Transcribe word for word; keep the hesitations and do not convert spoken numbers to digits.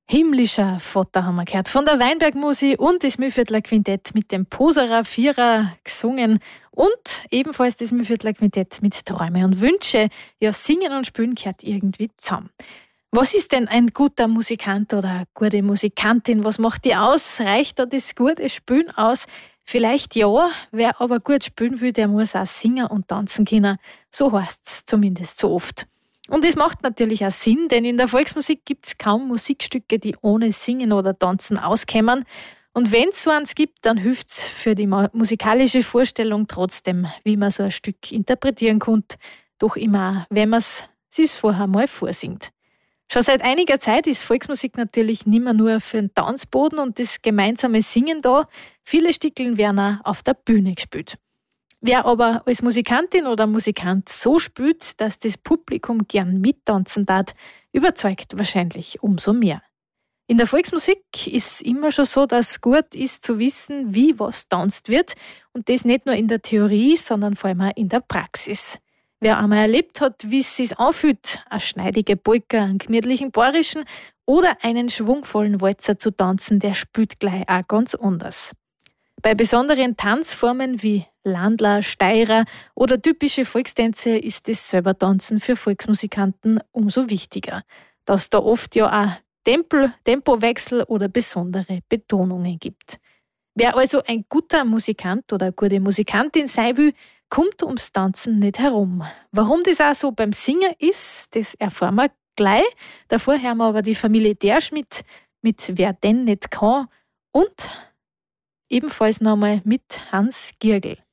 Himmlischer Vater haben wir gehört. Von der Weinberg-Musi und das Mühlviertler Quintett mit dem Poserer Vierer gesungen. Und ebenfalls das Mühlviertler Quintett mit Träume und Wünsche. Ja, Singen und Spielen gehört irgendwie zusammen. Was ist denn ein guter Musikant oder eine gute Musikantin? Was macht die aus? Reicht da das gute Spielen aus? Vielleicht ja. Wer aber gut spielen will, der muss auch singen und tanzen können. So heißt es zumindest so oft. Und es macht natürlich auch Sinn, denn in der Volksmusik gibt es kaum Musikstücke, die ohne Singen oder Tanzen auskämen. Und wenn es so eins gibt, dann hilft es für die musikalische Vorstellung trotzdem, wie man so ein Stück interpretieren kann. Doch immer, wenn man es sich vorher mal vorsingt. Schon seit einiger Zeit ist Volksmusik natürlich nicht mehr nur für den Tanzboden und das gemeinsame Singen da. Viele Stickeln werden auch auf der Bühne gespielt. Wer aber als Musikantin oder Musikant so spielt, dass das Publikum gern mittanzen darf, überzeugt wahrscheinlich umso mehr. In der Volksmusik ist es immer schon so, dass es gut ist zu wissen, wie was tanzt wird und das nicht nur in der Theorie, sondern vor allem auch in der Praxis. Wer einmal erlebt hat, wie es sich anfühlt, eine schneidige Polka, einen gemütlichen Bayerischen oder einen schwungvollen Walzer zu tanzen, der spielt gleich auch ganz anders. Bei besonderen Tanzformen wie Landler, Steirer oder typische Volkstänze ist das Selbertanzen für Volksmusikanten umso wichtiger, dass da oft ja auch Tempo, Tempowechsel oder besondere Betonungen gibt. Wer also ein guter Musikant oder eine gute Musikantin sein will, kommt ums Tanzen nicht herum. Warum das auch so beim Singen ist, das erfahren wir gleich. Davor hören wir aber die Familie Derschmidt mit Wer denn nicht kann und ebenfalls nochmal mit Hans Giergl.